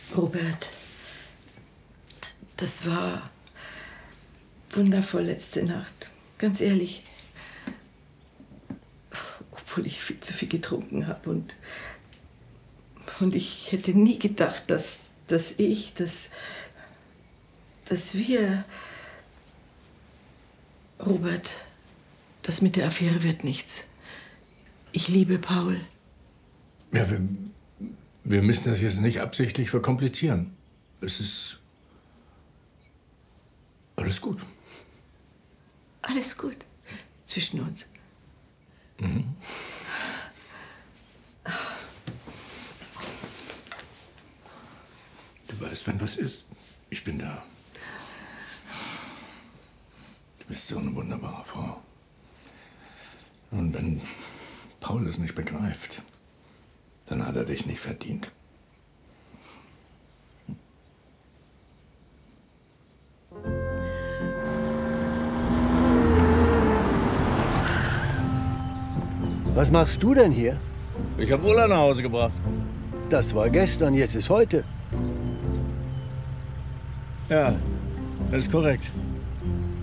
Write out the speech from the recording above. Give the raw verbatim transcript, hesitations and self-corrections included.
Robert, das war wundervoll letzte Nacht. Ganz ehrlich. Obwohl ich viel zu viel getrunken habe. Und, und ich hätte nie gedacht, dass, dass ich, dass, dass wir... Robert, das mit der Affäre wird nichts. Ich liebe Paul. Ja, wir, wir müssen das jetzt nicht absichtlich verkomplizieren. Es ist alles gut. Alles gut zwischen uns. Mhm. Du weißt, wenn was ist, ich bin da. Du bist so eine wunderbare Frau. Und wenn Paul es nicht begreift, dann hat er dich nicht verdient. Was machst du denn hier? Ich habe Ulla nach Hause gebracht. Das war gestern, jetzt ist heute. Ja, das ist korrekt.